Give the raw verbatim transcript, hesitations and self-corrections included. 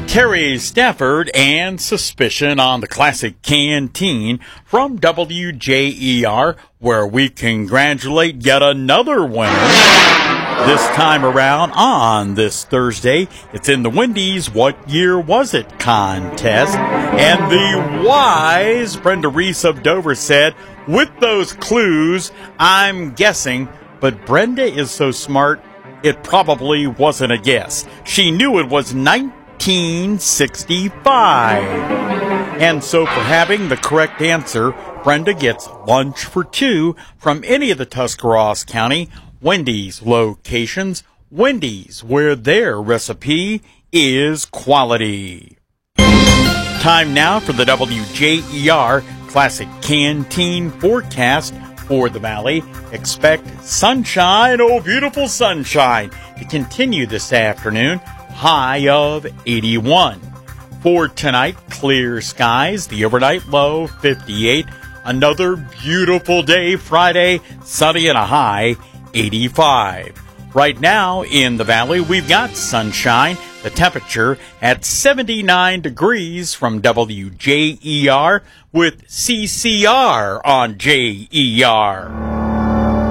Terry Stafford and Suspicion on the Classic Canteen from W J E R, where we congratulate yet another winner. This time around on this Thursday, it's in the Wendy's What Year Was It contest. And the wise Brenda Reese of Dover said, with those clues, I'm guessing, but Brenda is so smart, it probably wasn't a guess. She knew it was nineteen sixty-five. And so for having the correct answer, Brenda gets lunch for two from any of the Tuscarawas County Wendy's locations. Wendy's, where their recipe is quality. Time now for the W J E R Classic Canteen forecast for the Valley. Expect sunshine, oh beautiful sunshine, to continue this afternoon. High of eighty-one. For tonight, clear skies, the overnight low fifty-eight. Another beautiful day Friday, sunny and a high eighty-five. Right now in the Valley, we've got sunshine. The temperature at seventy-nine degrees from W J E R with C C R on J E R.